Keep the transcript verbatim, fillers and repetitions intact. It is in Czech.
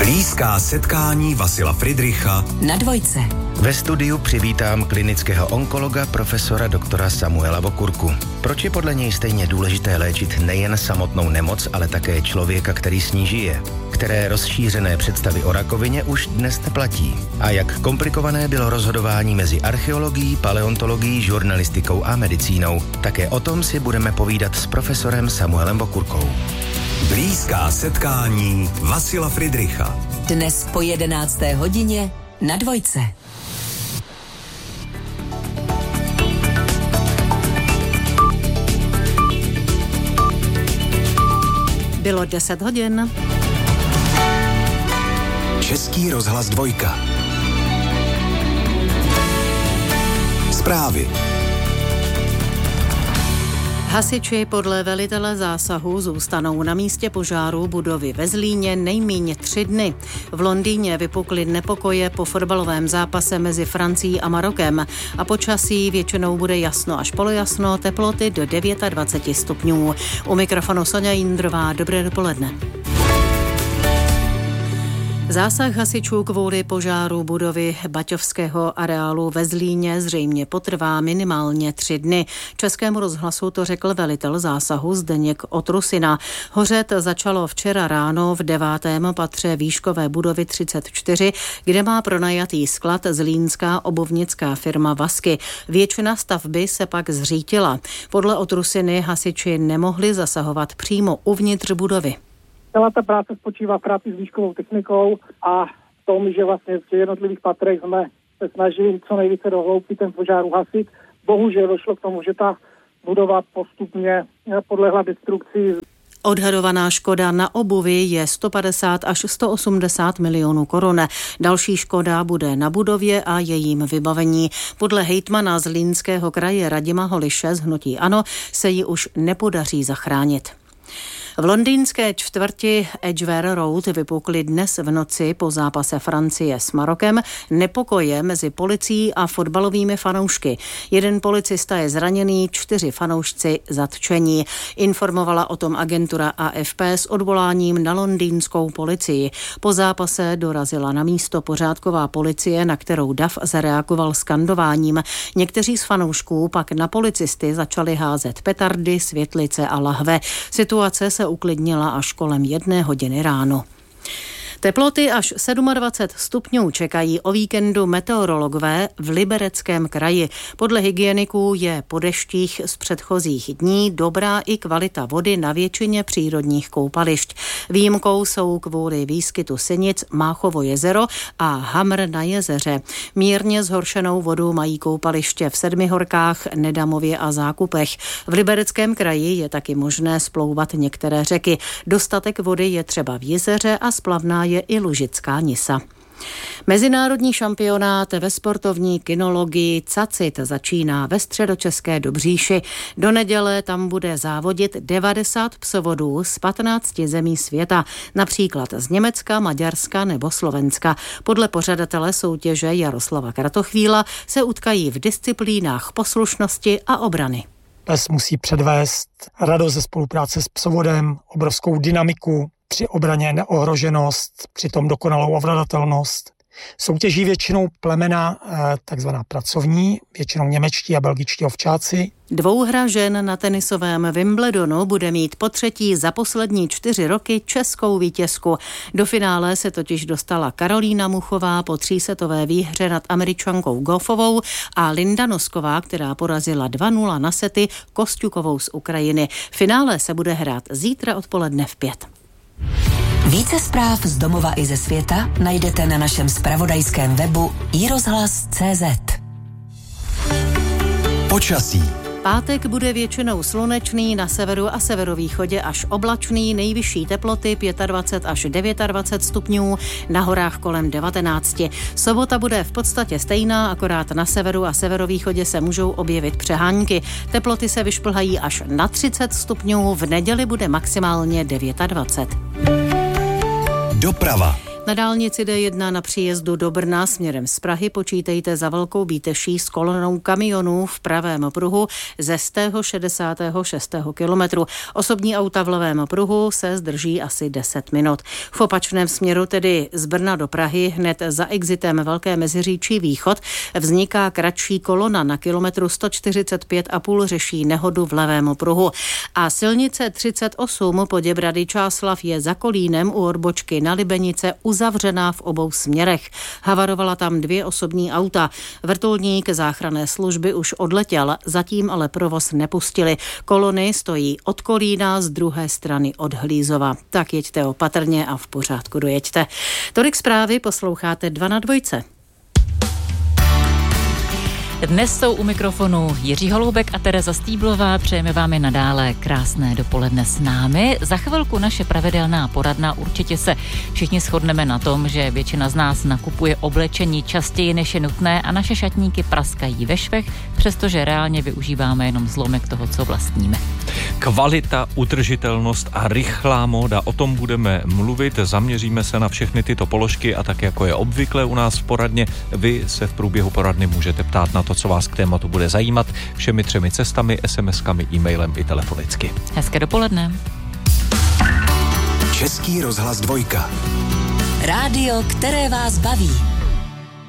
Blízká setkání Vasila Fridricha na Dvojce. Ve studiu přivítám klinického onkologa profesora doktora Samuela Vokurku. Proč je podle něj stejně důležité léčit nejen samotnou nemoc, ale také člověka, který s ní žije? Které rozšířené představy o rakovině už dnes neplatí? A jak komplikované bylo rozhodování mezi archeologií, paleontologií, žurnalistikou a medicínou? Také o tom si budeme povídat s profesorem Samuelem Vokurkou. Blízká setkání Vasila Fridricha. Dnes po jedenácté hodině na Dvojce. Bylo deset hodin. Český rozhlas Dvojka. Zprávy. Hasiči podle velitele zásahu zůstanou na místě požáru budovy ve Zlíně nejméně tři dny. V Londýně vypukly nepokoje po fotbalovém zápase mezi Francií a Marokem a počasí většinou bude jasno až polojasno, teploty do dvacet devět stupňů. U mikrofonu Soňa Jindrová, dobré dopoledne. Zásah hasičů kvůli požáru budovy baťovského areálu ve Zlíně zřejmě potrvá minimálně tři dny. Českému rozhlasu to řekl velitel zásahu Zdeněk Otrusina. Hořet začalo včera ráno v devátém patře výškové budovy třicet čtyři, kde má pronajatý sklad zlínská obuvnická firma Vasky. Většina stavby se pak zřítila. Podle Otrusiny hasiči nemohli zasahovat přímo uvnitř budovy. Celá ta práce spočívá v práci s výškovou technikou a v tom, že vlastně v jednotlivých patrech jsme se snažili co nejvíce do hloubky ten požár uhasit. Bohužel došlo k tomu, že ta budova postupně podlehla destrukci. Odhadovaná škoda na obuvi je sto padesát až sto osmdesát milionů korun. Další škoda bude na budově a jejím vybavení. Podle hejtmana Zlínského kraje Radima Holiše z hnutí ANO se ji už nepodaří zachránit. V londýnské čtvrti Edgware Road vypukly dnes v noci po zápase Francie s Marokem nepokoje mezi policií a fotbalovými fanoušky. Jeden policista je zraněný, čtyři fanoušci zatčení. Informovala o tom agentura A F P s odvoláním na londýnskou policii. Po zápase dorazila na místo pořádková policie, na kterou dav zareagoval skandováním. Někteří z fanoušků pak na policisty začali házet petardy, světlice a lahve. Situace se uklidnila až kolem jedné hodiny ráno. Teploty až dvacet sedm stupňů čekají o víkendu meteorologové v Libereckém kraji. Podle hygieniků je po deštích z předchozích dní dobrá i kvalita vody na většině přírodních koupališť. Výjimkou jsou kvůli výskytu sinic Máchovo jezero a Hamr na jezeře. Mírně zhoršenou vodu mají koupaliště v Sedmihorkách, Nedamově a Zákupech. V Libereckém kraji je taky možné splouvat některé řeky. Dostatek vody je třeba v jezeře a splavná je i Lužická Nisa. Mezinárodní šampionát ve sportovní kynologii CACIT začíná ve středočeské Dobříši. Do neděle tam bude závodit devadesát psovodů z patnácti zemí světa, například z Německa, Maďarska nebo Slovenska. Podle pořadatele soutěže Jaroslava Kratochvíla se utkají v disciplínách poslušnosti a obrany. Pes musí předvést radost ze spolupráce s psovodem, obrovskou dynamiku, při obraně neohroženost, přitom dokonalou ovladatelnost. Soutěží většinou plemena takzvaná pracovní, většinou němečtí a belgičtí ovčáci. Dvouhra žen na tenisovém Wimbledonu bude mít po třetí za poslední čtyři roky českou vítězku. Do finále se totiž dostala Karolína Muchová po třísetové výhře nad Američankou Goffovou a Linda Nosková, která porazila dva nula na sety Kosťukovou z Ukrajiny. Finále se bude hrát zítra odpoledne v pět. Více zpráv z domova i ze světa najdete na našem zpravodajském webu i rozhlas tečka cé zet. Počasí. Pátek bude většinou slunečný, na severu a severovýchodě až oblačný, nejvyšší teploty dvacet pět až dvacet devět stupňů, na horách kolem devatenáct. Sobota bude v podstatě stejná, akorát na severu a severovýchodě se můžou objevit přehánky. Teploty se vyšplhají až na třicet stupňů, v neděli bude maximálně dvacet devět. Doprava. Na dálnici D jedna na příjezdu do Brna směrem z Prahy počítejte za Velkou Bíteší s kolonou kamionů v pravém pruhu ze sto šedesát šest kilometrů. Osobní auta v levém pruhu se zdrží asi deset minut. V opačném směru, tedy z Brna do Prahy, hned za exitem Velké Meziříčí východ, vzniká kratší kolona na kilometru sto čtyřicet pět a půl, řeší nehodu v levém pruhu. A silnice třicet osm Poděbrady Čáslav je za Kolínem u odbočky na Libenice uzavřená v obou směrech. Havarovala tam dvě osobní auta. Vrtulník záchranné služby už odletěl, zatím ale provoz nepustili. Kolony stojí od Kolína, z druhé strany od Hlízova. Tak jeďte opatrně a v pořádku dojeďte. Tolik zprávy, posloucháte dva na dvojce. Dnes jsou u mikrofonu Jiří Holoubek a Tereza Stýblová. Přejeme vám i nadále krásné dopoledne s námi. Za chvilku naše pravidelná poradna. Určitě se všichni shodneme na tom, že většina z nás nakupuje oblečení častěji, než je nutné, a naše šatníky praskají ve švech, přestože reálně využíváme jenom zlomek toho, co vlastníme. Kvalita, udržitelnost a rychlá móda, o tom budeme mluvit. Zaměříme se na všechny tyto položky a tak, jako je obvykle u nás v poradně, vy se v průběhu poradny můžete ptát na to, co vás k tématu bude zajímat, všemi třemi cestami, es em eskami, e-mailem i telefonicky. Hezké dopoledne. Český rozhlas dvojka. Rádio, které vás baví.